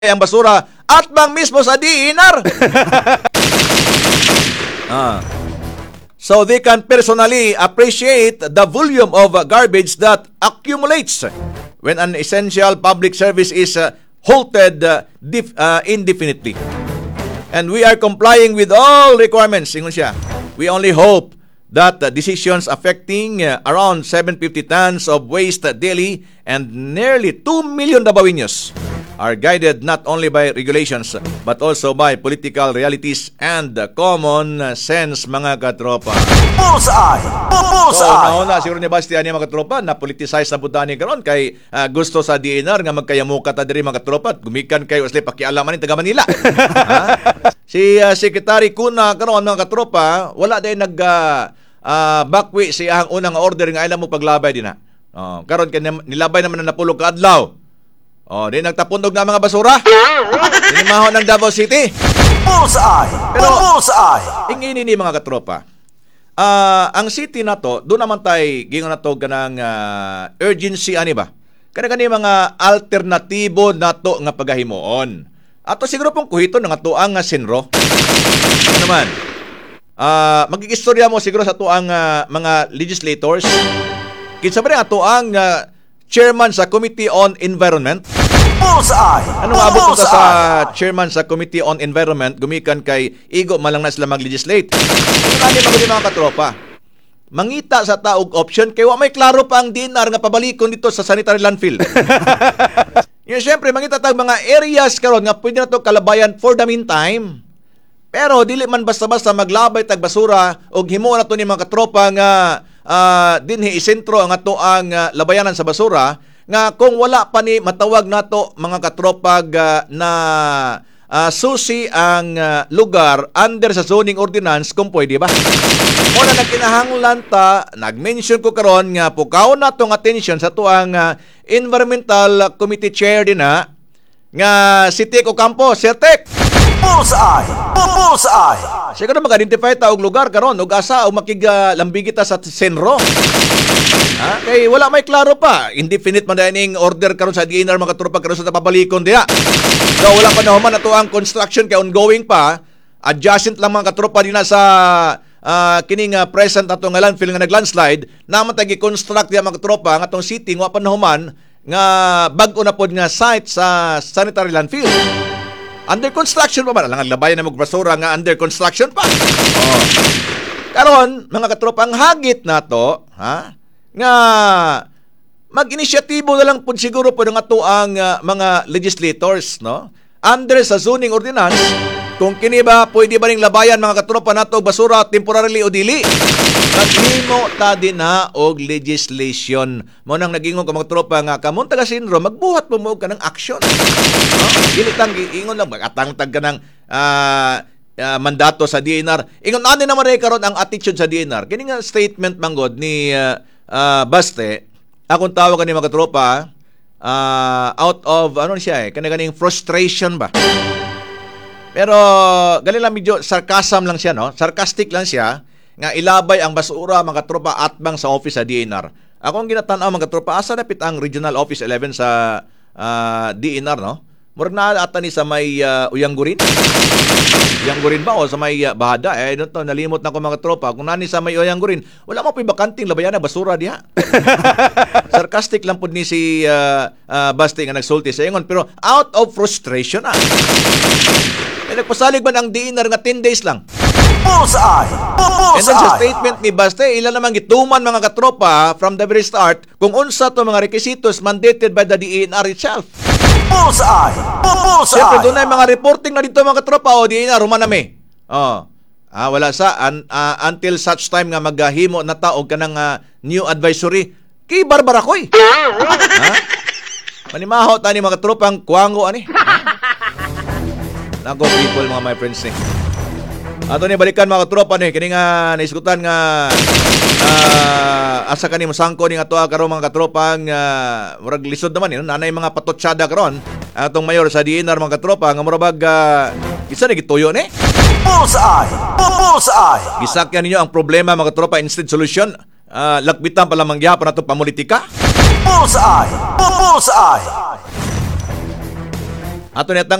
ang basura at bang mismo sa DNR. So they can personally appreciate the volume of garbage that accumulates when an essential public service is halted indefinitely. And we are complying with all requirements. Ingon siya. We only hope that decisions affecting around 750 tons of waste daily and nearly 2 million Dabaweños are guided not only by regulations but also by political realities and common sense, mga katropa. Bullseye! So, nauna siguro ni Bastian mga katropa na politicize na buta ni karon kay gusto sa DNR nga magkayamuka ta diri mga katropa, gumikan kay usli pakialaman ni taga Manila. Si Secretary Kuna karon mga katropa, wala day nag bakwi siya ang unang order nga ila mo paglabay din na. Karon kay nilabay naman na napulog ka adlaw. Di nagtapunog na mga basura. Inimahon ng Davao City. Bullseye! Pero, bullseye! ingini ni mga katropa. Ang city na to, doon naman tayo gingon na to ganang urgency ani ba? Kani mga alternatibo na to nga pagahimuon. Ato siguro pong kuhito nga to ang senro. Ano naman? Magkikistorya mo siguro sa to ang mga legislators. Kinsa ba nga to ang chairman sa Committee on Environment? Bullseye! Anong abot ko sa chairman sa Committee on Environment, gumikan kay Igo malang na sila mag-legislate. Kung mga katropa, mangita sa taog option, kaya may klaro pa ang DNR nga pabalikon dito sa sanitary landfill. Yung siyempre, mangita tag mga areas karon nga pwede na to kalabayan for the meantime. Pero dili man basta-basta maglabay tag basura o himo na to ni mga katropa nga dinhi isentro ang ato ang labayanan sa basura nga kung wala pa ni matawag nato mga katropag na susi ang lugar under sa zoning ordinance kung pwede ba. Muna nagkinahanglan ta, nag-mention ko karon nga pukaw na tong attention sa tuang environmental committee chair din nga si Tek Ocampo, Sir Tek. Bullseye! Bullseye! Siguro mag-identify ta og lugar karon ug asa o makigalambigi ta sa senro. Kay wala may klaro pa. Indefinite man dining order karon sa DNR mga katropa karon sa pabalikon diha. So wala pa nahuman ato ang construction kay ongoing pa. Adjacent lang mga katropa dinha sa kining present ato nga landfill nga naglandslide naman tagi construct diha mga katropa nga atong city wa pa nahuman nga bag-o na pod nga site sa sanitary landfill. Under construction pa ba? Lang labayan na magbasura nga under construction pa. Karon, mga katropa, ang hagit na to, nga mag-inisyatibo na lang po siguro po ng ato ang mga legislators, no? Under sa zoning ordinance, kung kini ba, pwede ba ning labayan mga katropa nato basura temporarily o dili? Naghimo ta din na og legislation. Mo nang nagingon ka mga tropa nga kamon taga Sinro, magbuhat mo ka ng action. No? Dili tang giingon lang magatangtag ka ng mandato sa DNR. Ingon ani naman ray karon ang attitude sa DNR. Kini nga statement manggod ni Baste, akong tawag kani mga tropa, out of ano siya kaning frustration ba. Pero gali lang medyo sarcasm lang siya, no? Sarcastic lang siya nga ilabay ang basura mga tropa atbang sa office sa DNR. Akong ginatan-aw mga tropa asa dapit ang Regional Office 11 sa DNR, no? Murag na ata ni sa may Uyanggurin. Uyanggurin ba o sa may Bahada? Dito nalimot na ko mga tropa. Kung nani sa may Uyanggurin, wala mo pa bakanting labayan na basura diha. Sarcastic lang pud ni si Basti nga nagsulti sa ingon, pero out of frustration nagpasalig man ang DNR nga 10 days lang. Bullseye! And then sa statement ni Baste, ilan namang gituman mga katropa from the very start kung unsa to mga requisitos mandated by the DNR itself. Bullseye! Bullseye! Siyempre doon ay mga reporting na dito mga katropa o DNR, rumanami. Wala sa until such time nga maghahimo na taog ka ng new advisory. Kay Barbara Koy. Manimaho tani mga katropang kuwango ani. Nako people mga my friends ni. Ato ni balikan mga katropa ni kini nga naisgutan nga asa kani mosangko ni ato karon mga katropang murag lisod naman nanay mga patotsyada karon atong mayor sa DNR mga katropa nga murag isa ni gituyo ni. Bullseye! Bullseye! Gisakyan ninyo ang problema mga katropa instead solution. Lakbitan pa lamang gyapon ato pamulitika. Bullseye! Bullseye! Ato niyatang